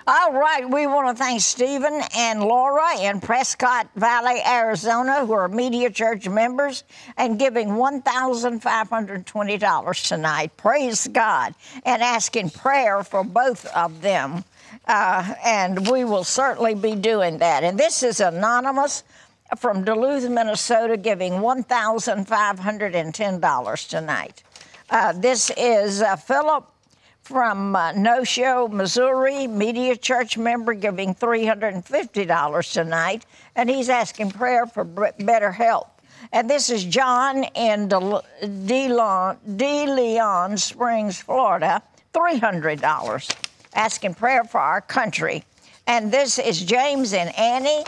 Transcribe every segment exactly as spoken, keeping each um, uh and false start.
All right, we want to thank Stephen and Laura in Prescott Valley, Arizona, who are Media Church members and giving one thousand five hundred twenty dollars tonight. Praise God. And asking prayer for both of them. Uh, and we will certainly be doing that. And this is anonymous from Duluth, Minnesota, giving one thousand five hundred ten dollars tonight. Uh, this is uh, Philip from uh, No-Show, Missouri, Media Church member, giving three hundred fifty dollars tonight, and he's asking prayer for b- better health. And this is John in De, De, Leon, De Leon Springs, Florida, three hundred dollars, asking prayer for our country. And this is James and Annie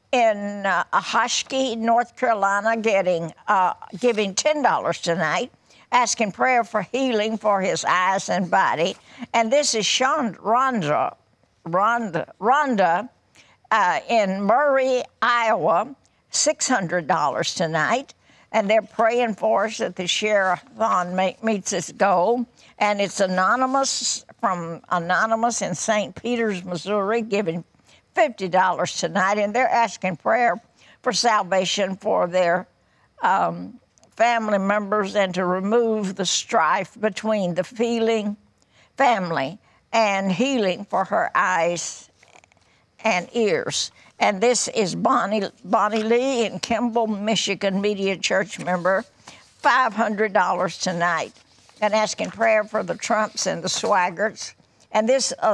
in uh, Ahoskie, North Carolina, getting uh, giving ten dollars tonight, asking prayer for healing for his eyes and body. And this is Sean Rhonda, Rhonda, Rhonda uh, in Murray, Iowa, six hundred dollars tonight. And they're praying for us that the share-a-thon meets its goal. And it's anonymous from Anonymous in Saint Peters, Missouri, giving fifty dollars tonight. And they're asking prayer for salvation for their um, family members and to remove the strife between the feeling family and healing for her eyes and ears. And this is Bonnie, Bonnie Lee in Kimball, Michigan, Media Church member, five hundred dollars tonight, and asking prayer for the Trumps and the Swaggarts. And this uh,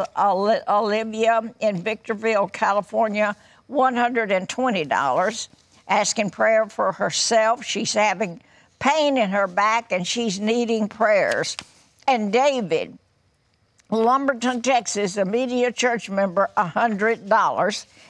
Olivia in Victorville, California, one hundred twenty dollars, asking prayer for herself. She's having pain in her back, and she's needing prayers. And David, Lumberton, Texas, a Media Church member, one hundred dollars.